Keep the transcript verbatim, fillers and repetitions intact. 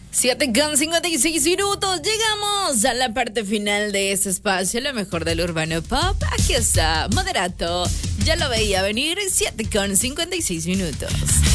siete con cincuenta y seis minutos, llegamos a la parte final de este espacio, lo mejor del urbano pop. Aquí está Moderato, ya lo veía venir, siete con cincuenta y seis minutos.